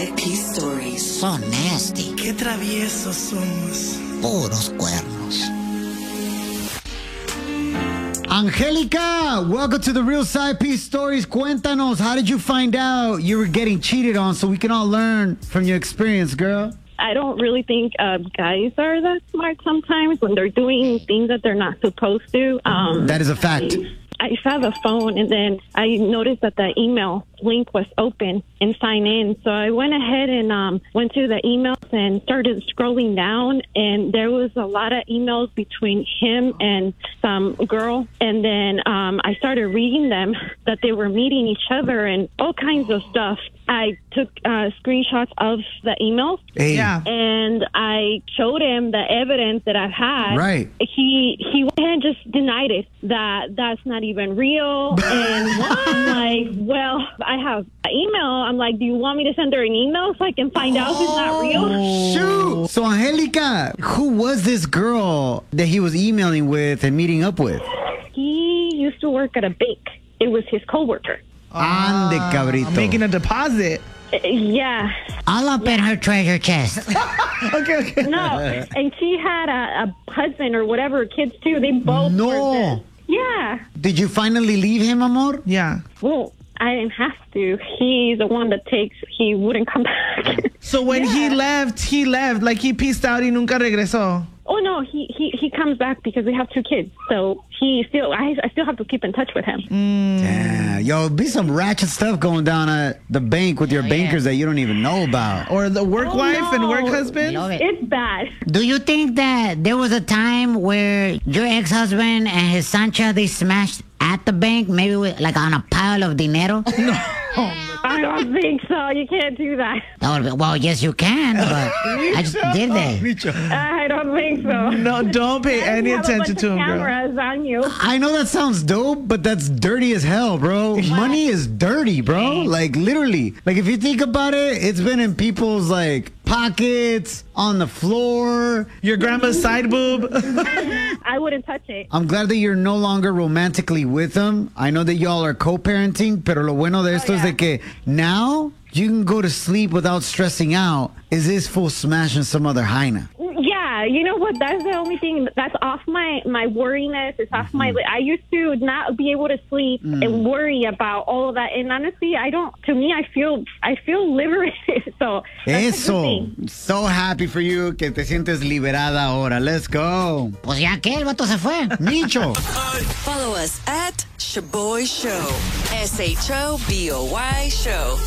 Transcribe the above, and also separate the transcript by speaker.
Speaker 1: Side Piece Stories.
Speaker 2: So nasty.
Speaker 3: Qué traviesos somos.
Speaker 2: Puros cuernos.
Speaker 4: Angelica, welcome to the Real Side Piece Stories. Cuéntanos, how did you find out you were getting cheated on so we can all learn from your experience, girl?
Speaker 5: I don't really think guys are that smart sometimes when they're doing things that they're not supposed to.
Speaker 4: That is a fact.
Speaker 5: I used to have a phone, and then I noticed that the email link was open and sign in. So I went ahead and went to the emails and started scrolling down, and there was a lot of emails between him and some girl. And then I started reading them, that they were meeting each other and all kinds of stuff. I took screenshots of the emails, and I showed him the evidence that I had.
Speaker 4: Right.
Speaker 5: He went ahead and just denied it, that that's not even real. And I'm like, well, I have an email. I'm like, do you want me to send her an email so I can find out if it's not real?
Speaker 4: Shoot. So, Angelica, who was this girl that he was emailing with and meeting up with?
Speaker 5: He used to work at a bank. It was his coworker.
Speaker 4: Ande, cabrito.
Speaker 3: Making a deposit.
Speaker 5: Yeah.
Speaker 2: I'll open her treasure chest.
Speaker 3: Okay.
Speaker 5: No. And she had a husband or whatever, kids too. They both were
Speaker 4: No.
Speaker 5: dead. Yeah.
Speaker 4: Did you finally leave him, amor?
Speaker 3: Yeah.
Speaker 5: Well, I didn't have to. He's the one that he wouldn't come back.
Speaker 3: So when he left. Like he peaced out y nunca regresó.
Speaker 5: Oh, no, he comes back because we have 2 kids. So I still have to keep in touch with him.
Speaker 4: Yeah. Yo, be some ratchet stuff going down at the bank with your bankers that you don't even know about.
Speaker 3: Or the work wife and work husband.
Speaker 2: Love it.
Speaker 5: It's bad.
Speaker 2: Do you think that there was a time where your ex-husband and his Sancha, they smashed at the bank, maybe with, like on a pile of dinero?
Speaker 3: No.
Speaker 5: I don't think so. You can't do that.
Speaker 2: Well, yes, you can, but did they?
Speaker 5: I don't think so.
Speaker 3: No, don't pay any attention to him, girl.
Speaker 5: Cameras on you.
Speaker 4: I know that sounds dope, but that's dirty as hell, bro. Money is dirty, bro. Like, literally. Like, if you think about it, it's been in people's, like, pockets, on the floor.
Speaker 3: Your grandma's side boob.
Speaker 5: I wouldn't touch it.
Speaker 4: I'm glad that you're no longer romantically with him. I know that y'all are co-parenting, pero lo bueno de esto es de que now you can go to sleep without stressing out. Is this fool smashing some other hyena?
Speaker 5: Yeah, you know what? That's the only thing that's off my worriness. It's off my. I used to not be able to sleep and worry about all of that. And honestly, I don't. To me, I feel liberated. So that's a good
Speaker 4: Eso.
Speaker 5: thing.
Speaker 4: So happy for you que te sientes liberada ahora. Let's go.
Speaker 2: Pues ya que el vato se fue.
Speaker 4: Micho.
Speaker 1: Follow us at Shaboy Show. SHOBOY Show.